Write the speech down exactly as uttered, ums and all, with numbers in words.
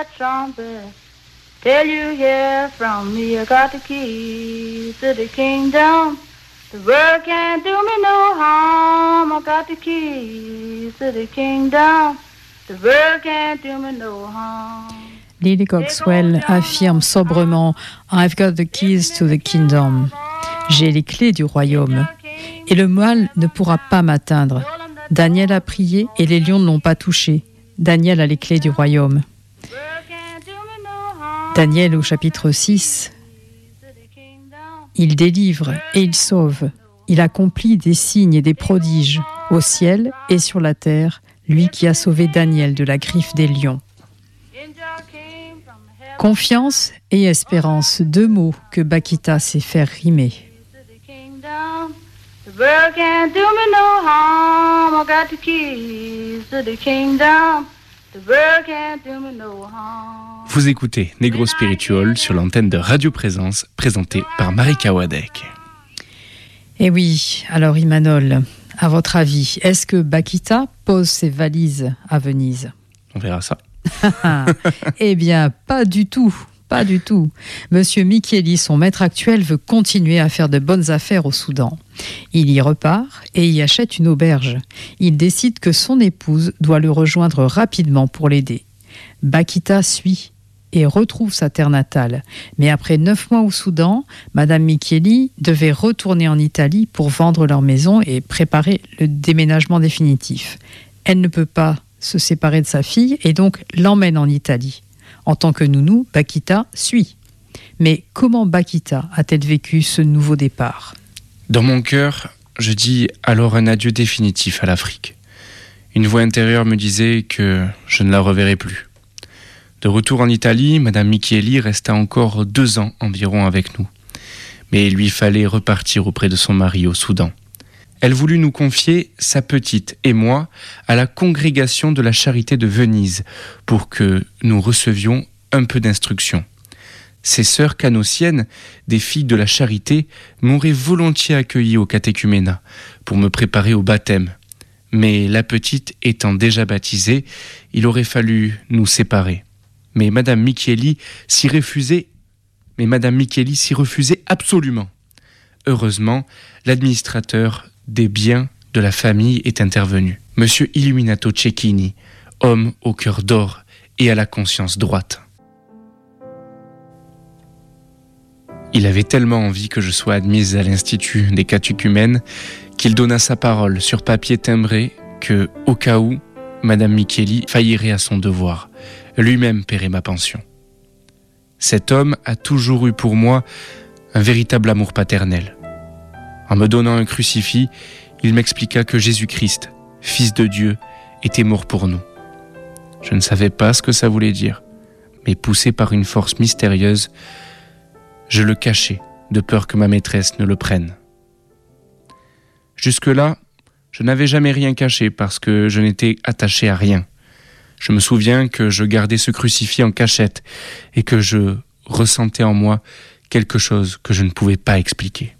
trumpet. Till you hear from me, I got the keys to the kingdom. The world can't do me no harm. I got the keys to the kingdom. The world can't do me no harm. Lily Coxwell affirme sobrement « I've got the keys to the kingdom ». J'ai les clés du royaume. Et le mal ne pourra pas m'atteindre. Daniel a prié et les lions ne l'ont pas touché. Daniel a les clés du royaume. Daniel au chapitre six, il délivre et il sauve. Il accomplit des signes et des prodiges au ciel et sur la terre, lui qui a sauvé Daniel de la griffe des lions. Confiance et espérance, deux mots que Bakita sait faire rimer. Vous écoutez Negro Spiritual sur l'antenne de Radio Présence, présenté par Marika Wadek. Eh oui, alors Imanol, à votre avis, est-ce que Bakita pose ses valises à Venise ? On verra ça. Eh bien, pas du tout, pas du tout. Monsieur Micheli, son maître actuel, veut continuer à faire de bonnes affaires au Soudan. Il y repart et y achète une auberge. Il décide que son épouse doit le rejoindre rapidement pour l'aider. Bakita suit et retrouve sa terre natale. Mais après neuf mois au Soudan, Madame Micheli devait retourner en Italie pour vendre leur maison et préparer le déménagement définitif. Elle ne peut pas se séparer de sa fille et donc l'emmène en Italie. En tant que nounou, Bakita suit. Mais comment Bakita a-t-elle vécu ce nouveau départ ? Dans mon cœur, je dis alors un adieu définitif à l'Afrique. Une voix intérieure me disait que je ne la reverrai plus. De retour en Italie, Madame Micheli resta encore deux ans environ avec nous. Mais il lui fallait repartir auprès de son mari au Soudan. Elle voulut nous confier, sa petite et moi, à la congrégation de la Charité de Venise pour que nous recevions un peu d'instruction. Ces sœurs canossiennes, des filles de la Charité, m'auraient volontiers accueilli au catéchuménat pour me préparer au baptême. Mais la petite étant déjà baptisée, il aurait fallu nous séparer. Mais Madame Micheli s'y refusait, mais Madame Micheli s'y refusait absolument. Heureusement, l'administrateur des biens de la famille est intervenu. Monsieur Illuminato Cecchini, homme au cœur d'or et à la conscience droite. Il avait tellement envie que je sois admise à l'Institut des catéchumènes qu'il donna sa parole sur papier timbré que, au cas où, Madame Micheli faillirait à son devoir, lui-même paierait ma pension. Cet homme a toujours eu pour moi un véritable amour paternel. En me donnant un crucifix, il m'expliqua que Jésus-Christ, Fils de Dieu, était mort pour nous. Je ne savais pas ce que ça voulait dire, mais poussé par une force mystérieuse, je le cachais, de peur que ma maîtresse ne le prenne. Jusque-là, je n'avais jamais rien caché parce que je n'étais attaché à rien. Je me souviens que je gardais ce crucifix en cachette et que je ressentais en moi quelque chose que je ne pouvais pas expliquer.